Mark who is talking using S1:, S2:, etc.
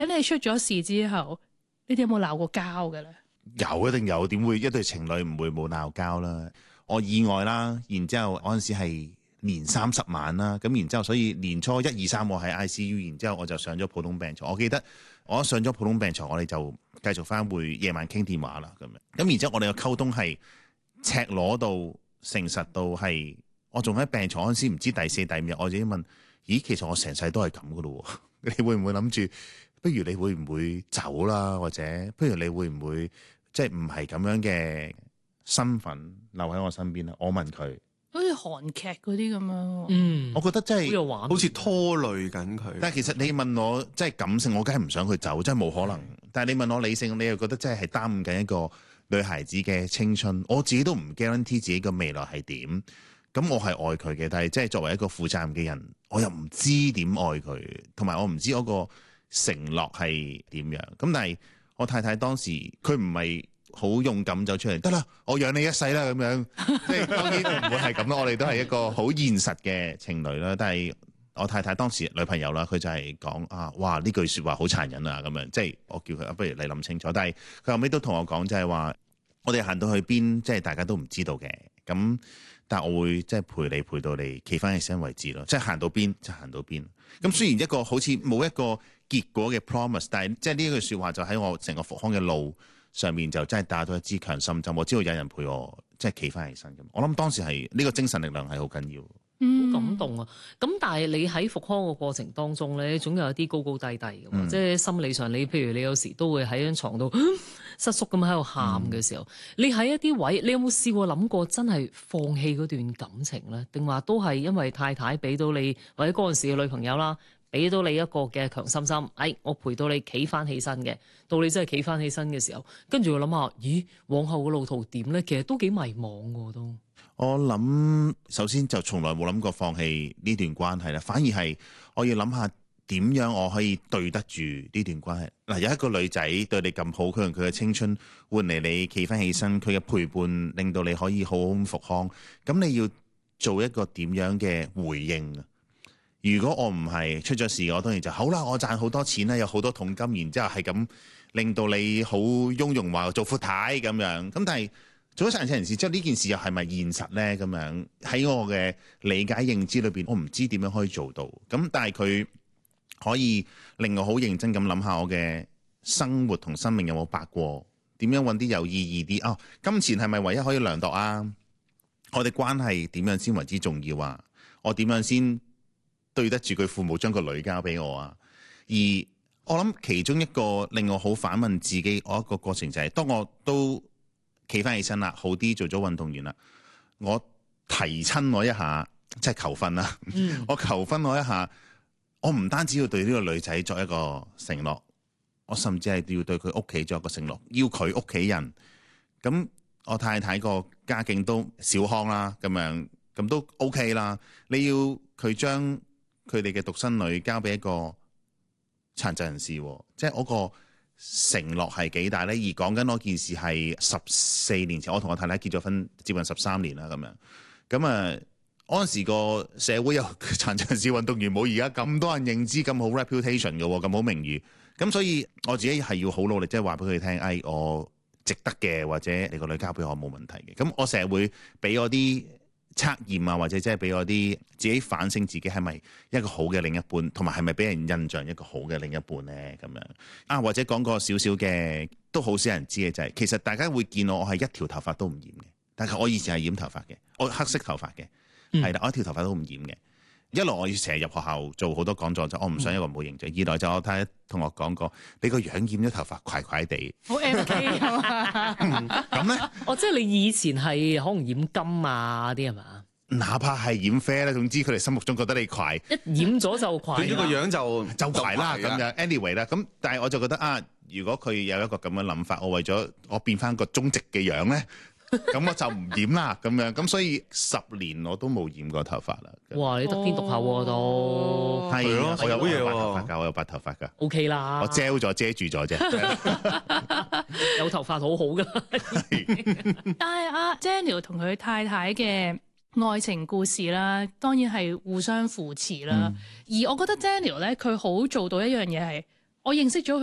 S1: 咁你出咗事之後，你哋有冇鬧過交嘅咧？
S2: 有一定有，點會一對情侶唔會冇鬧交啦？我意外啦，然之後嗰陣時係年30晚啦，咁然之後所以年初1、2、3我喺 ICU， 然之後我就上咗普通病床。我記得我一上咗普通病床，我哋就繼續翻會夜晚傾電話啦咁樣。咁然之後我哋嘅溝通係赤裸到誠實到係，我仲喺病床嗰陣時唔知第4、第5日，我自己問：咦，其實我成世都係咁噶咯？你會唔會諗住？不如你會唔會走啦？或者不如你會唔會即係唔係咁樣嘅身份留喺我身邊咧？我問佢，
S1: 好似韓劇嗰啲咁樣。
S2: 我覺得真係
S3: 好有畫面，
S4: 好似拖累緊佢。
S2: 但係其實你問我即係感性，我梗係唔想佢走，真係冇可能。但係你問我理性，你又覺得真係耽誤緊一個女孩子嘅青春。我自己都唔 guarantee 自己嘅未來係點。咁我係愛佢嘅，但係即係作為一個負責任嘅人，我又唔知點愛佢，同埋我唔知嗰個承諾係點樣。咁但係我太太當時佢唔係好勇敢走出嚟，得啦，我養你一世啦咁樣。即係當然唔會係咁咯，我哋都係一個好現實嘅情侶啦。但係我太太當時女朋友啦，佢就係講啊，哇呢句説話好殘忍啊咁樣。即係我叫佢不如你諗清楚。但係佢後尾都同我講就係話，我哋行到去邊，即係大家都唔知道嘅。咁但係我會即係陪你陪到你企翻起身為止咯。即係行到邊就行到邊。咁雖然一個好似冇一個結果嘅 promise， 但係即係呢一句説話就喺我成個復康嘅路上面就真係打咗一支強心針。我知道有人陪我，即係企翻起身咁。我諗當時係呢個精神力量係好緊要。
S3: 好感動啊！咁但係你喺復康嘅過程當中咧，總有一啲高高低低嘅嘛，即係心理上你譬如你有時都會喺張床度失縮咁喺度喊嘅時候，你喺一啲位，你有冇試過諗過真係放棄嗰段感情咧？定話都係因為太太俾到你，或者嗰陣時嘅女朋友啦，俾到你一個嘅強心針，我陪到你企翻起身嘅，到你真係企翻起身嘅時候，跟住我諗下，咦，往後嘅路途點咧？其實都幾迷茫喎都。
S2: 我諗首先就從來冇諗過放棄呢段關係啦，反而係我要諗下點樣我可以對得住呢段關係。嗱，有一個女仔對你咁好，佢用佢嘅青春換嚟你企翻起身，佢嘅陪伴令到你可以好好咁復康。咁你要做一個點樣嘅回應啊？如果我唔係出咗事，我當然就好啦，我賺好多錢啦，有好多桶金，然之後係咁令到你好雍容話做闊太咁樣。咁但係做咗殘疾人士之後，呢件事又係咪現實呢？咁樣喺我嘅理解認知裏邊，我唔知點樣可以做到。咁但係佢可以令我好認真咁諗下我嘅生活同生命有冇白過？點樣揾啲有意義啲？哦，金錢係咪唯一可以量度啊？我哋關係點樣先為之重要啊？我點樣先對得住佢父母將個女交俾我啊？而我諗其中一個令我好反問自己，我一個過程就係當我都企翻起身啦，好啲做咗運動員啦，我提親我一下，即係求婚啦。我求婚我一下，我唔單止要對呢個女仔作一個承諾，我甚至係要對佢屋企作一個承諾，要佢屋企人。咁我太太個家境都小康啦，咁樣咁都 OK 啦。你要佢將佢哋嘅獨生女交俾一個殘疾人士，即係嗰個承諾係幾大呢？而講緊嗰件事係14年前，我同我太太結咗婚接近13年啦，咁樣咁啊，嗰陣時個社會有殘疾人士運動員冇而家咁多人認知，咁好 reputation 嘅，咁好名譽。咁所以我自己係要好努力，即係話俾佢哋聽，我值得嘅，或者你個女交俾我冇問題嘅。咁我成日會俾我啲測驗啊，或者即係俾我啲自己反省自己係咪一個好嘅另一半，同埋係咪俾人印象一個好嘅另一半呢？咁樣啊，或者講個少少嘅都好少人知嘅就係，其實大家會見我係一條頭髮都唔染嘅，但係我以前係染頭髮嘅，我黑色頭髮嘅，係啦，我一條頭髮都唔染嘅。一來我要成日入學校做好多講座，就我唔想一個冇形象；二來就我太太同我講過，你個樣染咗頭髮怪怪地，
S1: 好 MK
S2: 咁咧，
S3: 即係你以前係可能染金啊啲係嘛？
S2: 哪怕係染啡咧，總之佢哋心目中覺得你怪，
S3: 一染咗就怪，
S4: 佢呢個樣就
S2: 怪啦咁樣。anyway 啦，咁但係我就覺得如果佢有一個咁嘅諗法，我為咗我變翻個忠直嘅樣咧。咁我就唔染啦，咁樣咁所以10年我都冇染過頭髮啦。
S3: 哇！你得天獨厚喎都
S2: 係咯，我有白頭
S4: 喎
S2: 髮㗎，我有白頭髮㗎。
S3: OK 啦，
S2: 我遮住咗啫。
S3: 有頭髮好好噶。
S1: 但係阿 Daniel 同佢太太嘅愛情故事啦，當然係互相扶持啦。而我覺得 Daniel 咧，佢好做到一樣嘢係我認識咗佢。